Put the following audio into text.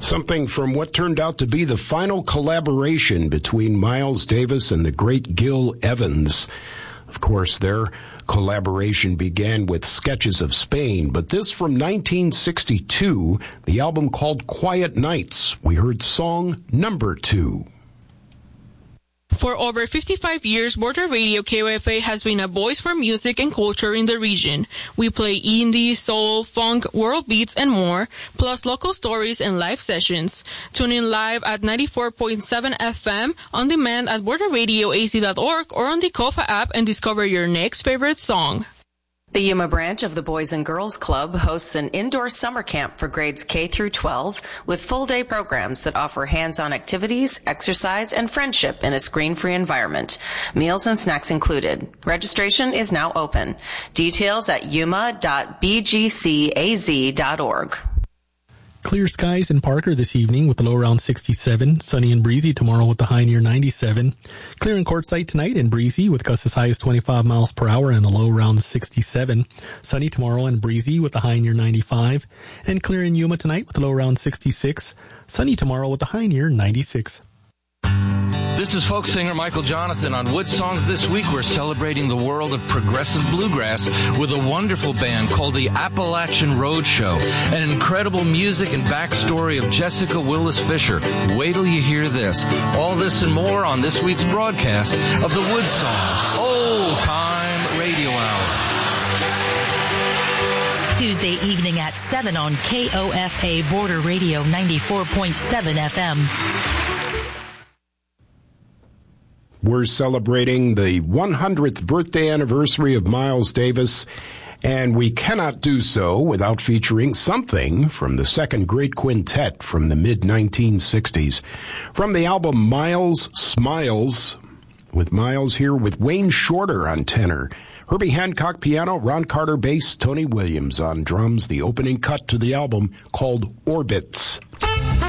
Something from what turned out to be the final collaboration between Miles Davis and the great Gil Evans. Of course, their collaboration began with Sketches of Spain, but this from 1962, the album called Quiet Nights. We heard song number 2. For over 55 years, Border Radio KOFA has been a voice for music and culture in the region. We play indie, soul, funk, world beats, and more, plus local stories and live sessions. Tune in live at 94.7 FM, on demand at borderradioaz.org or on the KOFA app and discover your next favorite song. The Yuma branch of the Boys and Girls Club hosts an indoor summer camp for grades K through 12 with full-day programs that offer hands-on activities, exercise, and friendship in a screen-free environment. Meals and snacks included. Registration is now open. Details at yuma.bgcaz.org. Clear skies in Parker this evening with a low around 67. Sunny and breezy tomorrow with a high near 97. Clear in Quartzsite tonight and breezy with gusts as high as 25 miles per hour and a low around 67. Sunny tomorrow and breezy with a high near 95. And clear in Yuma tonight with a low around 66. Sunny tomorrow with a high near 96. This is folk singer Michael Jonathan. On Wood Songs this week, we're celebrating the world of progressive bluegrass with a wonderful band called the Appalachian Road Show. An incredible music and backstory of Jessica Willis Fisher. Wait till you hear this. All this and more on this week's broadcast of the Wood Songs Old Time Radio Hour. Tuesday evening at 7 on KOFA Border Radio 94.7 FM. We're celebrating the 100th birthday anniversary of Miles Davis, and we cannot do so without featuring something from the second great quintet from the mid-1960s. From the album Miles Smiles, with Miles here with Wayne Shorter on tenor, Herbie Hancock piano, Ron Carter bass, Tony Williams on drums, the opening cut to the album called Orbits.